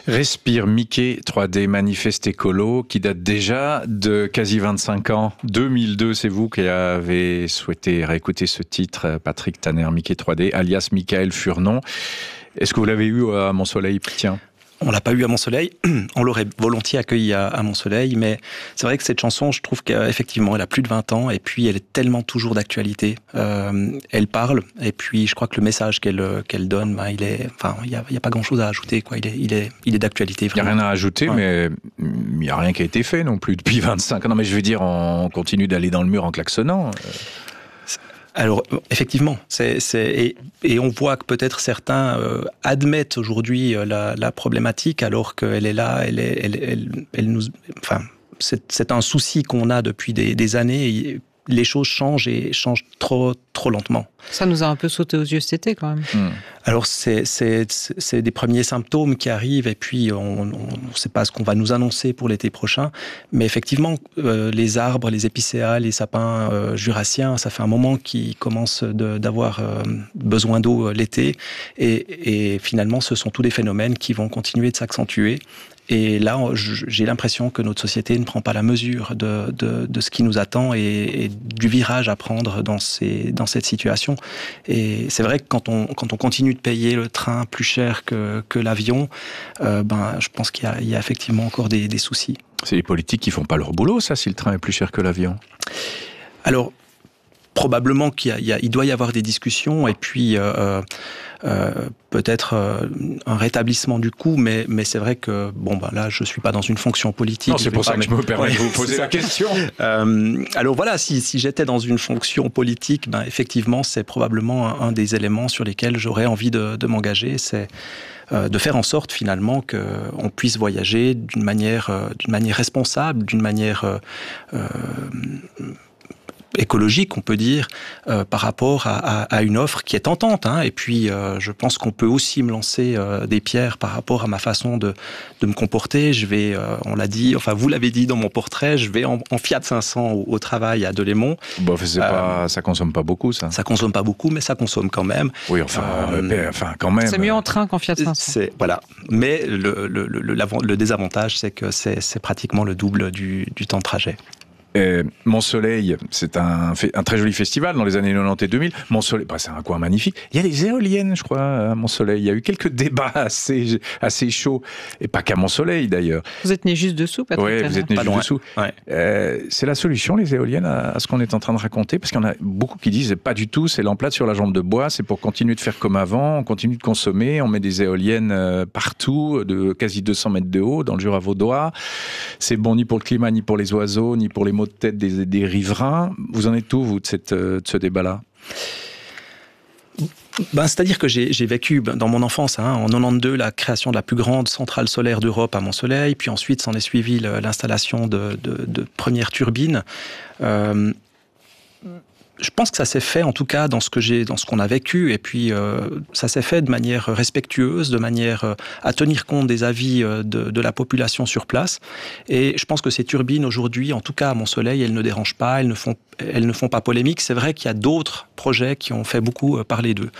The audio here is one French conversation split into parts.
Respire Mickey 3D Manifeste Écolo, qui date déjà de quasi 25 ans. 2002, c'est vous qui avez souhaité réécouter ce titre, Patrick Tanner, Mickey 3D, alias Michael Furnon. Est-ce que vous l'avez eu à Mont-Soleil? Tiens. On l'a pas eu à Mont-Soleil, on l'aurait volontiers accueilli à Mont-Soleil, mais c'est vrai que cette chanson, je trouve qu'effectivement, elle a plus de 20 ans, et puis elle est tellement toujours d'actualité. Elle parle, et puis je crois que le message qu'elle donne, il y a pas grand-chose à ajouter, quoi. Il est d'actualité. Il n'y a rien à ajouter, ouais. Mais il n'y a rien qui a été fait non plus depuis 25 ans. Non, mais je veux dire, on continue d'aller dans le mur en klaxonnant. Alors, effectivement, et on voit que peut-être certains admettent aujourd'hui la problématique, alors qu'elle est là, c'est un souci qu'on a depuis des années. Et les choses changent et changent trop lentement. Ça nous a un peu sauté aux yeux cet été, quand même. Alors, c'est des premiers symptômes qui arrivent, et puis on ne sait pas ce qu'on va nous annoncer pour l'été prochain. Mais effectivement, les arbres, les épicéas, les sapins jurassiens, ça fait un moment qu'ils commencent d'avoir besoin d'eau l'été. Et finalement, ce sont tous des phénomènes qui vont continuer de s'accentuer. Et là, j'ai l'impression que notre société ne prend pas la mesure de ce qui nous attend et du virage à prendre dans cette situation. Et c'est vrai que quand on continue de payer le train plus cher que l'avion, je pense qu'il y a effectivement encore des soucis. C'est les politiques qui font pas leur boulot, ça, si le train est plus cher que l'avion? Alors, probablement qu'il doit y avoir des discussions, et puis peut-être un rétablissement du coût, mais c'est vrai que là je suis pas dans une fonction politique. Non, c'est pour ça que je me permets de vous poser la question. Alors voilà, si j'étais dans une fonction politique, effectivement c'est probablement un des éléments sur lesquels j'aurais envie de m'engager, c'est de faire en sorte finalement qu'on puisse voyager d'une manière responsable, d'une manière écologique, on peut dire, par rapport à une offre qui est tentante. Et puis, je pense qu'on peut aussi me lancer des pierres par rapport à ma façon de me comporter. Je vais, on l'a dit, vous l'avez dit dans mon portrait, je vais en Fiat 500 au travail à Delémont. Ça consomme pas beaucoup, ça. Ça consomme pas beaucoup, mais ça consomme quand même. Oui, quand même. C'est mieux en train qu'en Fiat 500. Voilà. Mais le désavantage, c'est que c'est pratiquement le double du temps de trajet. Mont-Soleil, c'est un très joli festival dans les années 90 et 2000. Mont-Soleil, c'est un coin magnifique. Il y a des éoliennes, je crois, à Mont-Soleil. Il y a eu quelques débats assez chauds. Et pas qu'à Mont-Soleil, d'ailleurs. Vous êtes né juste dessous, Patrick? Oui, vous êtes né juste dessous. Ouais. C'est la solution, les éoliennes, à ce qu'on est en train de raconter? Parce qu'il y en a beaucoup qui disent, pas du tout, c'est l'emplâtre sur la jambe de bois, c'est pour continuer de faire comme avant, on continue de consommer, on met des éoliennes partout, de quasi 200 mètres de haut, dans le Jura vaudois. C'est bon ni pour le climat, ni pour les oiseaux, ni pour les maux de tête des riverains. Vous en êtes où, vous, de ce débat-là? C'est-à-dire que j'ai vécu dans mon enfance, en 92, la création de la plus grande centrale solaire d'Europe à Mont-Soleil, puis ensuite s'en est suivi l'installation de premières turbines. Je pense que ça s'est fait, en tout cas, dans ce qu'on a vécu, et puis ça s'est fait de manière respectueuse, de manière à tenir compte des avis de la population sur place. Et je pense que ces turbines, aujourd'hui, en tout cas à Mont-Soleil, elles ne dérangent pas, elles ne font pas polémique. C'est vrai qu'il y a d'autres projets qui ont fait beaucoup parler d'eux.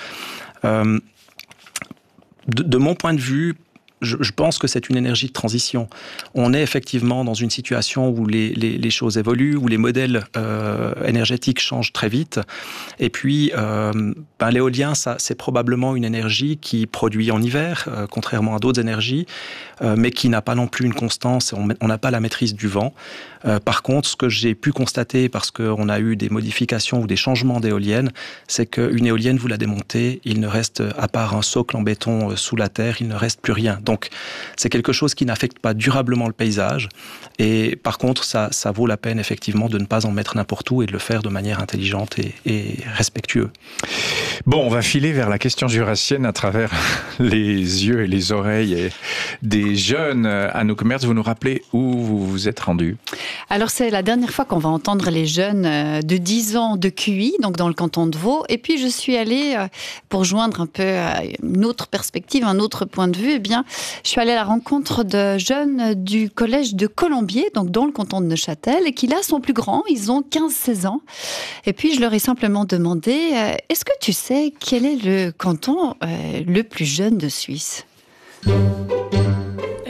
De mon point de vue, je pense que c'est une énergie de transition. On est effectivement dans une situation où les choses évoluent, où les modèles énergétiques changent très vite. Et puis, l'éolien, c'est probablement une énergie qui produit en hiver, contrairement à d'autres énergies, mais qui n'a pas non plus une constance. On n'a pas la maîtrise du vent. Par contre, ce que j'ai pu constater, parce qu'on a eu des modifications ou des changements d'éoliennes, c'est qu'une éolienne, vous la démontez, il ne reste, à part un socle en béton sous la terre, il ne reste plus rien. Donc, c'est quelque chose qui n'affecte pas durablement le paysage. Et par contre, ça vaut la peine, effectivement, de ne pas en mettre n'importe où et de le faire de manière intelligente et respectueuse. Bon, on va filer vers la question jurassienne à travers les yeux et les oreilles des jeunes. Anouk Merz, vous nous rappelez où vous vous êtes rendu? Alors, c'est la dernière fois qu'on va entendre les jeunes de 10 ans de QI, donc dans le canton de Vaud. Et puis, je suis allée, pour joindre un peu une autre perspective, un autre point de vue, je suis allée à la rencontre de jeunes du collège de Colombier, donc dans le canton de Neuchâtel, et qui là sont plus grands, ils ont 15-16 ans. Et puis, je leur ai simplement demandé, est-ce que tu sais quel est le canton le plus jeune de Suisse ?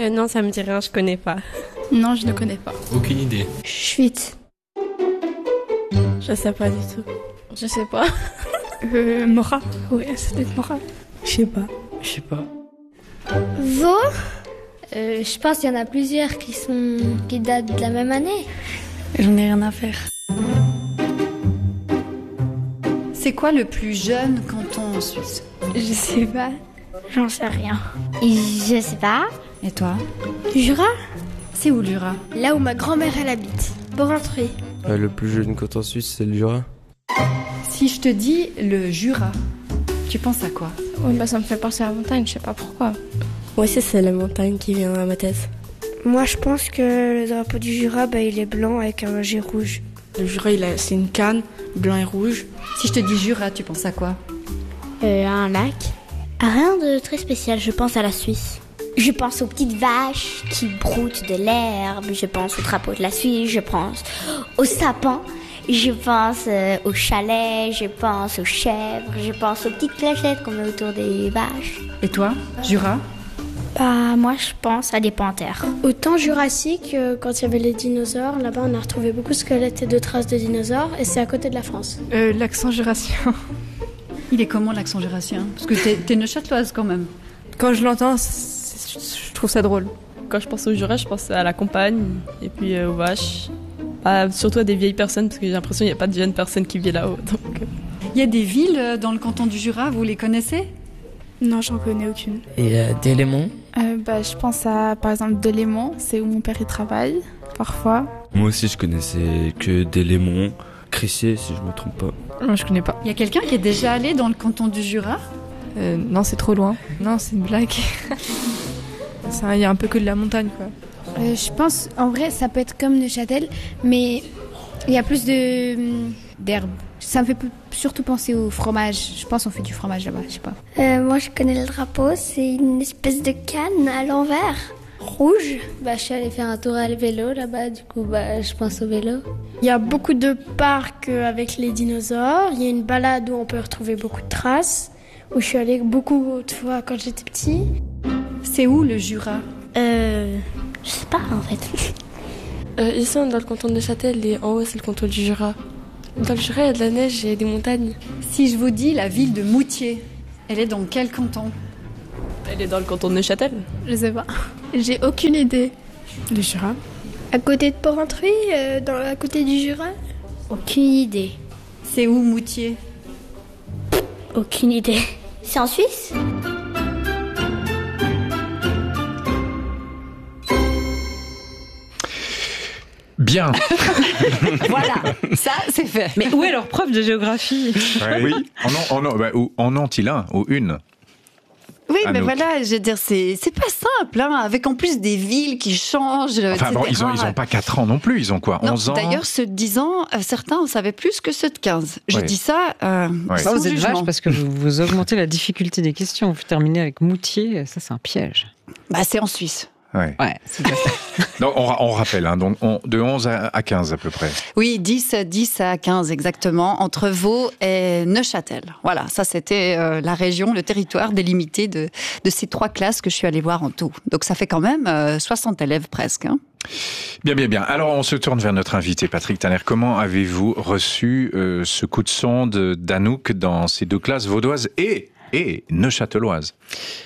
Non, ça me dit rien, je connais pas. Non, je ne connais pas. Aucune idée. Schwytz. Je sais pas du tout. Je sais pas. Mora. Oui, c'est peut-être Mora. Je sais pas. Vaud. Je pense qu'il y en a plusieurs qui datent de la même année. J'en ai rien à faire. C'est quoi le plus jeune canton en Suisse? Je sais pas. J'en sais rien. Je sais pas. Et toi? Jura? C'est où le Jura? Là où ma grand-mère elle habite. Porrentruy. Le plus jeune canton suisse, c'est le Jura. Si je te dis le Jura, tu penses à quoi? Oui, ça me fait penser à la montagne, je sais pas pourquoi. Moi aussi, c'est la montagne qui vient à ma tête. Moi je pense que le drapeau du Jura, il est blanc avec un G rouge. Le Jura, c'est une canne, blanc et rouge. Si je te dis Jura, tu penses à quoi? Un lac. Rien de très spécial, je pense à la Suisse. Je pense aux petites vaches qui broutent de l'herbe, je pense au drapeau de la Suisse, je pense aux sapins, je pense aux chalets, je pense aux chèvres, je pense aux petites clochettes qu'on met autour des vaches. Et toi, Jura? Moi je pense à des panthères. Au temps jurassique, quand il y avait les dinosaures, là-bas on a retrouvé beaucoup de squelettes et de traces de dinosaures, et c'est à côté de la France. L'accent jurassien. Il est comment l'accent jurassien? Parce que t'es neuchâteloise quand même. Quand je l'entends, je trouve ça drôle. Quand je pense au Jura, je pense à la campagne et puis aux vaches. Surtout à des vieilles personnes, parce que j'ai l'impression qu'il n'y a pas de jeunes personnes qui vivent là-haut. Il y a des villes dans le canton du Jura, vous les connaissez? Non, j'en connais aucune. Et Delémont? Je pense à, par exemple, Delémont, c'est où mon père y travaille, parfois. Moi aussi, je connaissais que Delémont, Crissier, si je me trompe pas. Moi, je connais pas. Il y a quelqu'un qui est déjà allé dans le canton du Jura? Non, c'est trop loin. Non, c'est une blague. Il y a un peu que de la montagne, quoi. Je pense, en vrai, ça peut être comme Neuchâtel, mais il y a plus d'herbe. Ça me fait surtout penser au fromage. Je pense qu'on fait du fromage là-bas, je sais pas. Moi je connais le drapeau, c'est une espèce de canne à l'envers, rouge. Je suis allée faire un tour à vélo là-bas, du coup je pense au vélo. Il y a beaucoup de parcs avec les dinosaures. Il y a une balade où on peut retrouver beaucoup de traces, où je suis allée beaucoup de fois quand j'étais petit. C'est où le Jura? Je sais pas en fait. Ici, on est dans le canton de Neuchâtel et en haut, c'est le canton du Jura. Dans le Jura, il y a de la neige et des montagnes. Si je vous dis la ville de Moutier, elle est dans quel canton? Elle est dans le canton de Neuchâtel. Je sais pas. J'ai aucune idée. Le Jura? À côté de Porrentruy, à côté du Jura? Aucune idée. C'est où Moutier? Aucune idée. C'est en Suisse? Bien. Voilà, ça c'est fait. Mais où est leur prof de géographie? Oui. En ont-ils un ou une? Oui, mais voilà, je veux dire, c'est pas simple, hein, avec en plus des villes qui changent. Enfin bon, ils ont pas 4 ans non plus, ils ont quoi, 11 ans? D'ailleurs, ceux de 10 ans, certains en savaient plus que ceux de 15. Je dis ça sans vous êtes jugement. vache parce que vous augmentez la difficulté des questions. Vous terminez avec Moutier, ça c'est un piège. C'est en Suisse. Ouais, c'est ça. Donc on rappelle, hein, donc de 11 à 15 à peu près. Oui, 10 à 15 exactement, entre Vaud et Neuchâtel. Voilà, ça c'était la région, le territoire délimité de ces 3 classes que je suis allée voir en tout. Donc ça fait quand même 60 élèves presque. Hein. Bien. Alors on se tourne vers notre invité Patrick Tanner. Comment avez-vous reçu ce coup de sonde d'Anouk dans ces 2 classes vaudoises et neuchâteloises?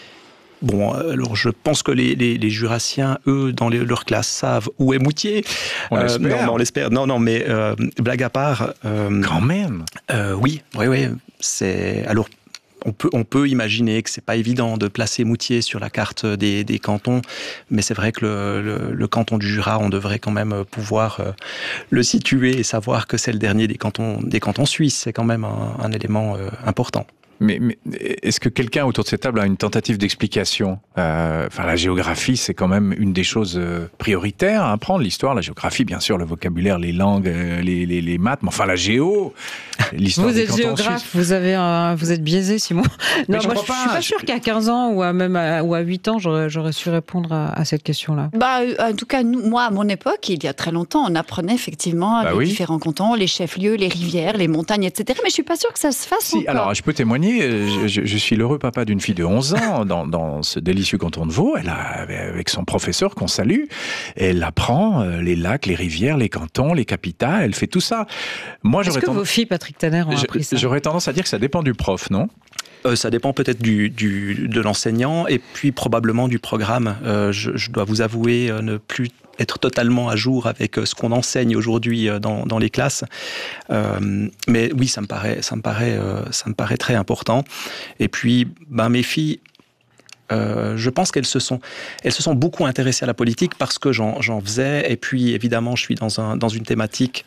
Bon, alors je pense que les Jurassiens, eux, dans leur classe, savent où est Moutier. On l'espère. Non, on l'espère. Non, mais blague à part. Quand même. Oui. Alors, on peut imaginer que c'est pas évident de placer Moutier sur la carte des cantons, mais c'est vrai que le canton du Jura, on devrait quand même pouvoir le situer et savoir que c'est le dernier des cantons suisses. C'est quand même un élément important. Mais est-ce que quelqu'un autour de cette table a une tentative d'explication? La géographie, c'est quand même une des choses prioritaires à apprendre. L'histoire, la géographie, bien sûr, le vocabulaire, les langues, les maths, mais enfin la géo, l'histoire des cantons suisses. Vous êtes géographe, vous êtes biaisé, Simon. Non, moi, je suis pas sûre qu'à 15 ans ou à 8 ans, j'aurais su répondre à cette question-là. En tout cas, moi, à mon époque, il y a très longtemps, on apprenait effectivement les différents cantons, les chefs-lieux, les rivières, les montagnes, etc. Mais je suis pas sûre que ça se fasse encore. Alors, je peux témoigner. Je suis l'heureux papa d'une fille de 11 ans dans ce délicieux l'Institut Canton de Vaud, elle a, avec son professeur qu'on salue, elle apprend les lacs, les rivières, les cantons, les capitales, elle fait tout ça. Moi, Est-ce que vos filles, Patrick Tanner, ont appris ça? J'aurais tendance à dire que ça dépend du prof, non ? Ça dépend peut-être de l'enseignant et puis probablement du programme. Je dois vous avouer ne plus être totalement à jour avec ce qu'on enseigne aujourd'hui dans les classes. Mais oui, ça me paraît très important. Et puis, mes filles, je pense qu'elles se sont beaucoup intéressées à la politique parce que j'en faisais. Et puis, évidemment, je suis dans une thématique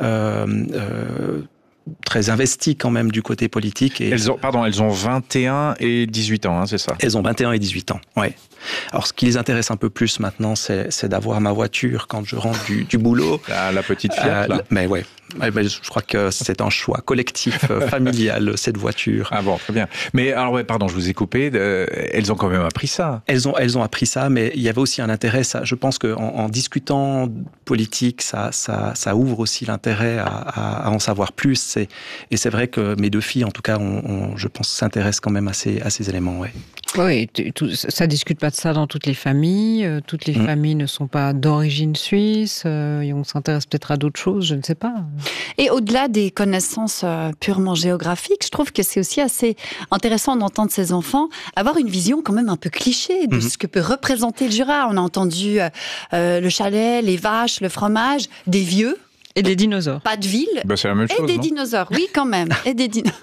très investies quand même du côté politique. Et elles ont 21 et 18 ans, hein, c'est ça ? Elles ont 21 et 18 ans, oui. Alors, ce qui les intéresse un peu plus maintenant, c'est d'avoir ma voiture quand je rentre du boulot. La petite Fiat, là. Mais ouais. Je crois que c'est un choix collectif, familial, cette voiture. Ah bon, très bien. Mais alors, pardon, je vous ai coupé. Elles ont quand même appris ça. Elles ont appris ça, mais il y avait aussi un intérêt. Je pense qu'en discutant politique, ça ouvre aussi l'intérêt à en savoir plus. Et c'est vrai que mes deux filles, en tout cas, je pense, s'intéressent quand même à ces éléments, ouais. Oui, ça discute pas de ça dans toutes les familles. Toutes les familles ne sont pas d'origine suisse. Et on s'intéresse peut-être à d'autres choses, je ne sais pas. Et au-delà des connaissances purement géographiques, je trouve que c'est aussi assez intéressant d'entendre ces enfants avoir une vision quand même un peu cliché de ce que peut représenter le Jura. On a entendu le chalet, les vaches, le fromage, des vieux. Et des dinosaures. Pas de ville. C'est la même chose, et des dinosaures, oui, quand même. Et des dinosaures.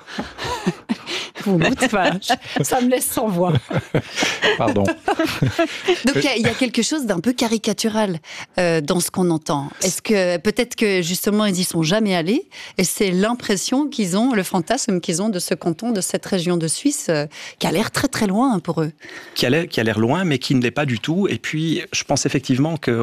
Vous ça me laisse sans voix. Pardon. Donc il y a quelque chose d'un peu caricatural dans ce qu'on entend. Est-ce que peut-être que justement ils y sont jamais allés et c'est l'impression qu'ils ont, le fantasme qu'ils ont de ce canton, de cette région de Suisse qui a l'air très très loin pour eux. Qui a l'air loin, mais qui ne l'est pas du tout. Et puis je pense effectivement que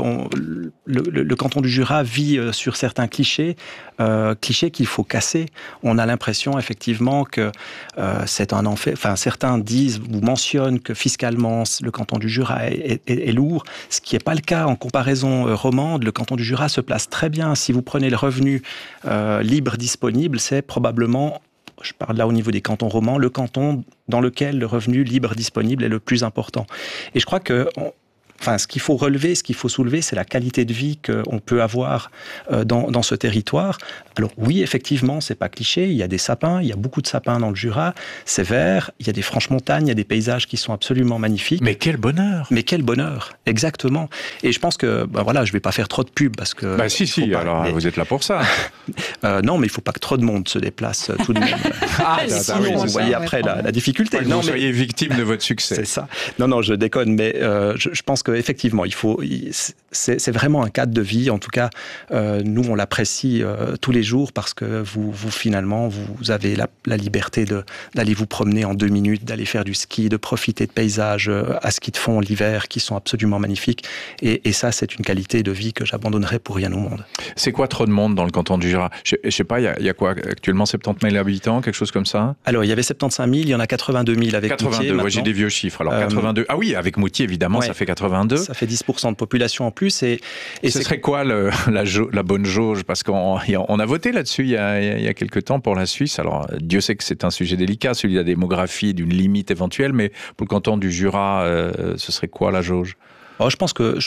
le canton du Jura vit sur certains clichés qu'il faut casser. On a l'impression effectivement que c'est un enfer. Enfin, certains disent ou mentionnent que fiscalement, le canton du Jura est lourd, ce qui n'est pas le cas en comparaison romande. Le canton du Jura se place très bien. Si vous prenez le revenu libre disponible, c'est probablement, je parle là au niveau des cantons romans, le canton dans lequel le revenu libre disponible est le plus important. Et je crois que ce qu'il faut relever, ce qu'il faut soulever, c'est la qualité de vie qu'on peut avoir dans ce territoire. Alors oui, effectivement, c'est pas cliché, il y a des sapins, il y a beaucoup de sapins dans le Jura, c'est vert, il y a des franches montagnes, il y a des paysages qui sont absolument magnifiques. Mais quel bonheur ! Mais quel bonheur, exactement. Et je pense que, je vais pas faire trop de pub parce que... mais vous êtes là pour ça. Non, mais il faut pas que trop de monde se déplace tout de même. Sinon, vous voyez après la difficulté. Vous soyez victime de votre succès. C'est ça. Non, je déconne, mais je pense qu'effectivement, c'est vraiment un cadre de vie. En tout cas, nous, on l'apprécie tous les jours parce que vous finalement, vous avez la liberté d'aller vous promener en 2 minutes, d'aller faire du ski, de profiter de paysages à ski de fond l'hiver qui sont absolument magnifiques. Et ça, c'est une qualité de vie que j'abandonnerais pour rien au monde. C'est quoi trop de monde dans le canton du Jura ? Je sais pas, il y a quoi actuellement 70 000 habitants, quelque chose comme ça ? Alors, il y avait 75 000, il y en a 82 000 avec 82, Moutier. 82, j'ai des vieux chiffres. Alors, 82. Ah oui, avec Moutier, évidemment, ça fait 82. Ça fait 10% de population en plus. Et ce serait quoi la bonne jauge ? Parce qu'on a voté là-dessus il y a quelques temps pour la Suisse. Alors, Dieu sait que c'est un sujet délicat, celui de la démographie, d'une limite éventuelle, mais pour le canton du Jura, ce serait quoi la jauge ? Je pense que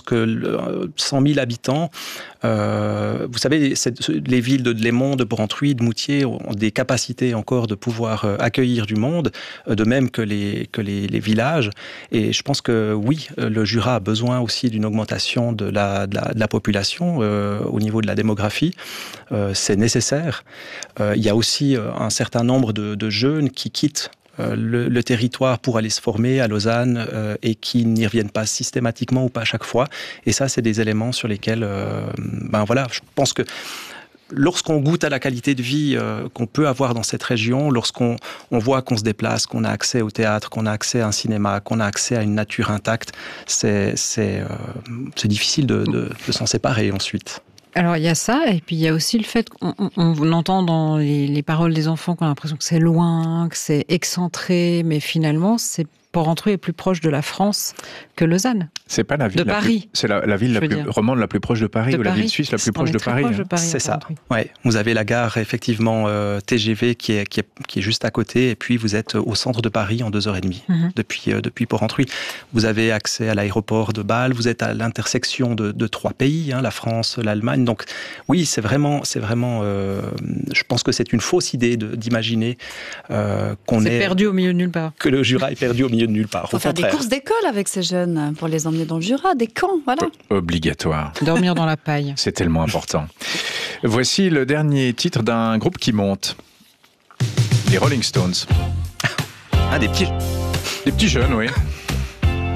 100 000 habitants, vous savez, les villes de Lémont, de Brantruy, de Moutier ont des capacités encore de pouvoir accueillir du monde, de même que les villages. Et je pense que oui, le Jura a besoin aussi d'une augmentation de la population au niveau de la démographie. C'est nécessaire. Il y a aussi un certain nombre de jeunes qui quittent le territoire pour aller se former à Lausanne et qui n'y reviennent pas systématiquement ou pas à chaque fois. Et ça, c'est des éléments sur lesquels, je pense que lorsqu'on goûte à la qualité de vie qu'on peut avoir dans cette région, lorsqu'on voit qu'on se déplace, qu'on a accès au théâtre, qu'on a accès à un cinéma, qu'on a accès à une nature intacte, c'est difficile de s'en séparer ensuite. Alors, il y a ça, et puis il y a aussi le fait qu'on entend dans les paroles des enfants qu'on a l'impression que c'est loin, que c'est excentré, mais finalement, c'est Porrentruy est plus proche de la France que Lausanne. C'est pas la ville de Paris. C'est la ville romande la plus proche de Paris, ou la ville suisse la plus proche de Paris. C'est ça. Ouais. Vous avez la gare effectivement TGV qui est juste à côté, et puis vous êtes au centre de Paris en 2h30 depuis Porrentruy. Vous avez accès à l'aéroport de Bâle. Vous êtes à l'intersection de 3 pays, la France, l'Allemagne. Donc oui, c'est vraiment. Je pense que c'est une fausse idée d'imaginer qu'on est perdu au milieu de nulle part. Que le Jura est perdu au milieu de nulle part. Il faut faire des courses d'école avec ces jeunes pour les emmener dans le Jura, des camps, voilà. Obligatoire. Dormir dans la paille. C'est tellement important. Voici le dernier titre d'un groupe qui monte. Les Rolling Stones. Des petits jeunes, oui.